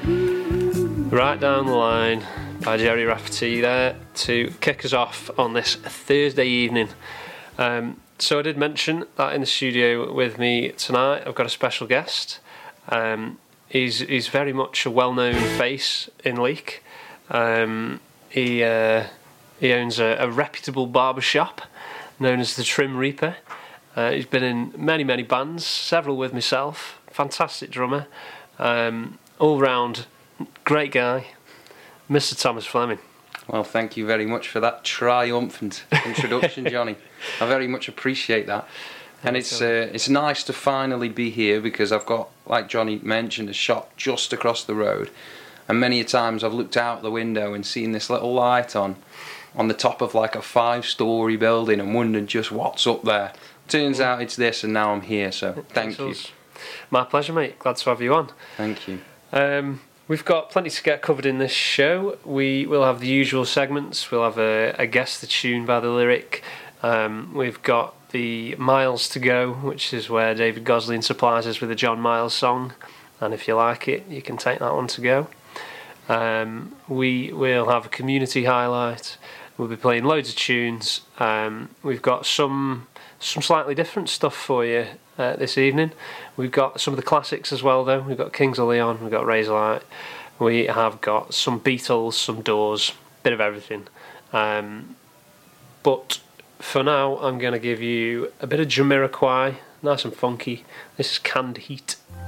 Right down the line by Jerry Rafferty there to kick us off on this Thursday evening. So I did mention that in the studio with me tonight I've got a special guest. He's very much a well-known face in Leek. He owns a reputable barbershop known as the Trim Reaper. He's been in many bands, several with myself. Fantastic drummer, all-round great guy, Mr. Thomas Fleming. Well, thank you very much for that triumphant introduction, Johnny. I very much appreciate that. And it's nice to finally be here because I've got, like Johnny mentioned, a shop just across the road. And many a times I've looked out the window and seen this little light on the top of like a 5-storey building and wondered just what's up there. Turns out it's this, and now I'm here, so thank you. My pleasure, mate. Glad to have you on. Thank you. We've got plenty to get covered in this show. We will have the usual segments. We'll have a guess the tune by the lyric. We've got the Miles to Go, which is where David Gosling supplies us with a John Miles song. And if you like it, you can take that one to go. We will have a community highlight. We'll be playing loads of tunes. We've got some slightly different stuff for you this evening. We've got some of the classics as well, though. We've got Kings of Leon, we've got Razorlight, we have got some Beatles, some Doors, bit of everything. But for now, I'm going to give you a bit of Jamiroquai, nice and funky. This is Canned Heat.